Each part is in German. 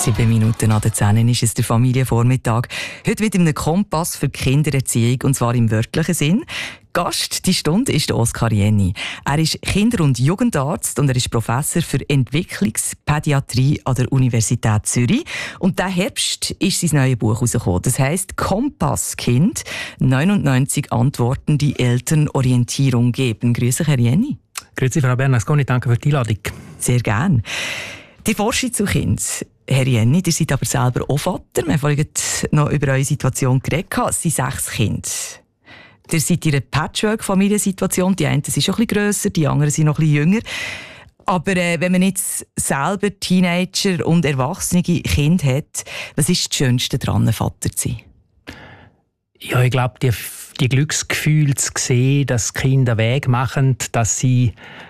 7 Minuten nach der 10 ist es der Familienvormittag. Heute mit einem Kompass für die Kindererziehung, und zwar im wörtlichen Sinn. Gast die Stunde ist Oskar Jenny. Er ist Kinder- und Jugendarzt und er ist Professor für Entwicklungspädiatrie an der Universität Zürich. Und diesen Herbst ist sein neues Buch herausgekommen. Das heisst «Kompasskind. 99 Antworten, die Eltern Orientierung geben». Grüße, Herr Jenny. Grüezi, Frau Bernasconi, danke für die Einladung. Sehr gerne. Die Forschung zu Kindern. Herr Jenny, ihr seid aber selber auch Vater. Wir haben vorhin noch über eure Situation geredet. Es sind 6 Kinder. Ihr seid in einer Patchwork-Familiensituation. Die einen sind schon ein bisschen grösser, die anderen sind noch ein bisschen jünger. Aber wenn man jetzt selber Teenager und erwachsene Kinder hat, was ist das Schönste daran, Vater zu sein? Ja, ich glaube, die Glücksgefühle zu sehen, dass die Kinder einen Weg machen, dass sie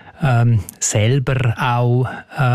selber auch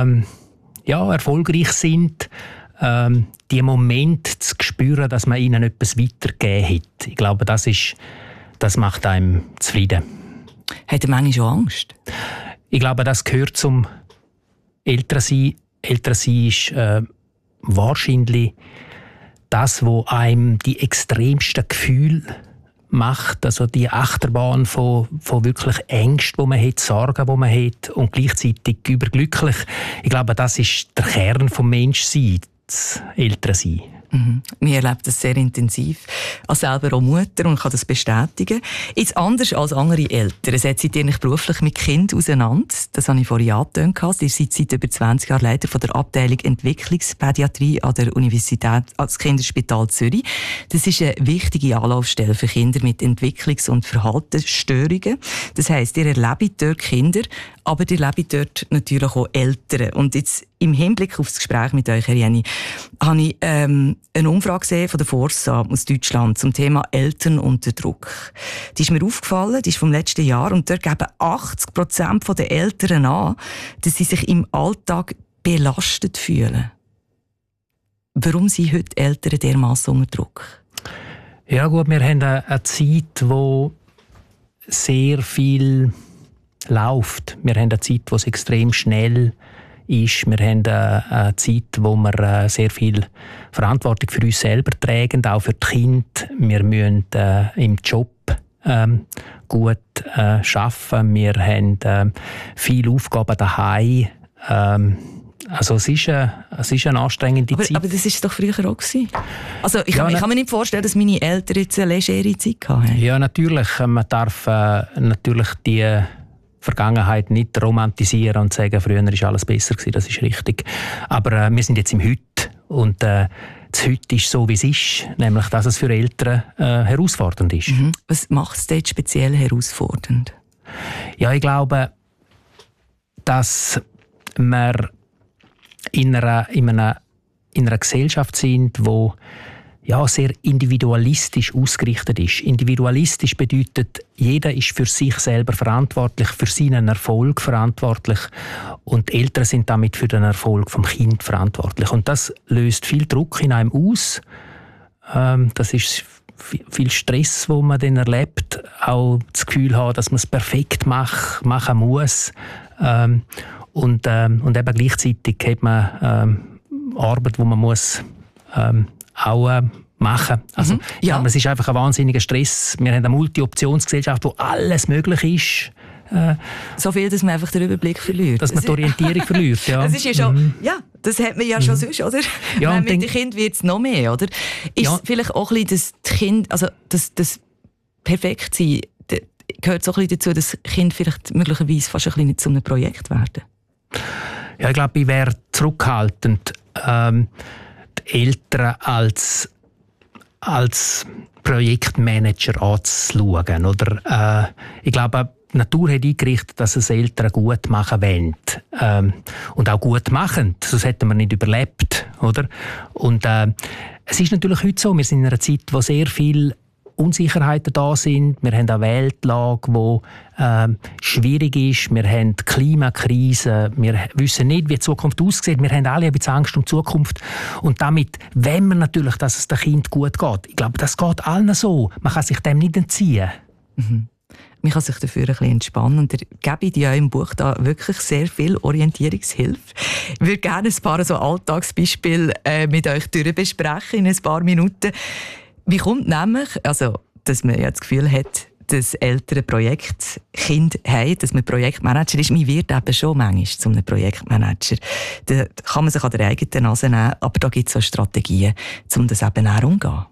erfolgreich sind, die Momente zu spüren, dass man ihnen etwas weitergegeben hat. Ich glaube, das macht einem zufrieden. Hat er manchmal schon Angst? Ich glaube, das gehört zum Elternsein. Elternsein ist wahrscheinlich das, was einem die extremsten Gefühle macht, also die Achterbahn von wirklich Ängsten, die man hat, Sorgen, die man hat und gleichzeitig überglücklich. Ich glaube, das ist der Kern des Menschseins, das Elternsein. Ich erlebe das sehr intensiv. Als selber auch Mutter und kann das bestätigen. Jetzt anders als andere Eltern. Seid ihr nicht beruflich mit Kindern auseinander? Das habe ich vorhin angetönt. Ihr seid seit über 20 Jahren Leiter von der Abteilung Entwicklungspädiatrie an der Universität als Kinderspital Zürich. Das ist eine wichtige Anlaufstelle für Kinder mit Entwicklungs- und Verhaltensstörungen. Das heisst, ihr erlebt dort Kinder, aber ihr erlebt dort natürlich auch Eltern. Und jetzt im Hinblick auf das Gespräch mit euch, Herr Jenny, habe ich eine Umfrage gesehen von der Forsa aus Deutschland zum Thema Eltern unter Druck. Die ist mir aufgefallen, die ist vom letzten Jahr, und dort geben 80% der Eltern an, dass sie sich im Alltag belastet fühlen. Warum sind heute Eltern dermassen unter Druck? Ja gut, wir haben eine Zeit, wo sehr viel läuft. Wir haben eine Zeit, wo es extrem schnell ist. Wir haben eine Zeit, wo wir sehr viel Verantwortung für uns selber tragen, auch für die Kinder. Wir müssen im Job gut arbeiten. Wir haben viele Aufgaben daheim. Also es ist eine anstrengende Zeit. Aber das war es doch früher auch gewesen. Also ich kann mir nicht vorstellen, dass meine Eltern jetzt eine legere Zeit hatten. Ja, natürlich. Man darf natürlich die Vergangenheit nicht romantisieren und sagen, früher war alles besser gewesen, das ist richtig. Aber wir sind jetzt im Heute und das Heute ist so, wie es ist, nämlich, dass es für Eltern herausfordernd ist. Was macht es dort speziell herausfordernd? Ja, ich glaube, dass wir in einer Gesellschaft sind, wo sehr individualistisch ausgerichtet ist. Individualistisch bedeutet, jeder ist für sich selber verantwortlich, für seinen Erfolg verantwortlich, und die Eltern sind damit für den Erfolg vom Kind verantwortlich. Und das löst viel Druck in einem aus. Das ist viel Stress, wo man dann erlebt, auch das Gefühl haben, dass man es perfekt machen muss. Und eben gleichzeitig hat man Arbeit, die man muss auch machen. Also, es ist einfach ein wahnsinniger Stress. Wir haben eine Multi-Optionsgesellschaft, wo alles möglich ist. So viel, dass man einfach den Überblick verliert. Dass man die Orientierung verliert, ja. Das ist ja schon, das hat man ja schon sonst, oder? Ja, mit den Kindern wird es noch mehr, oder? Ist vielleicht auch ein bisschen das Kind, also das Perfektsein, gehört so ein bisschen dazu, dass Kinder vielleicht möglicherweise fast ein bisschen zu einem Projekt werden? Ja, ich glaube, ich wäre zurückhaltend, die Eltern als Projektmanager anzuschauen. Oder, ich glaube, die Natur hat eingerichtet, dass es Eltern gut machen wollen. Und auch gut machen. Sonst hätten wir nicht überlebt. Oder? Und es ist natürlich heute so, wir sind in einer Zeit, wo sehr viel Unsicherheiten da sind. Wir haben eine Weltlage, die schwierig ist. Wir haben die Klimakrise. Wir wissen nicht, wie die Zukunft aussieht. Wir haben alle ein bisschen Angst um die Zukunft. Und damit wollen wir natürlich, dass es dem Kind gut geht. Ich glaube, das geht allen so. Man kann sich dem nicht entziehen. man kann sich dafür ein bisschen entspannen. Und ihr gebt ja im Buch da wirklich sehr viel Orientierungshilfe. Ich würde gerne ein paar so Alltagsbeispiele mit euch besprechen in ein paar Minuten. Wie kommt nämlich, also, dass man ja das Gefühl hat, dass Eltern Projektkind haben, dass man Projektmanager ist. Man wird eben schon manchmal zu einem Projektmanager. Da kann man sich an der eigenen Nase nehmen, aber da gibt es auch Strategien, um das eben auch umzugehen.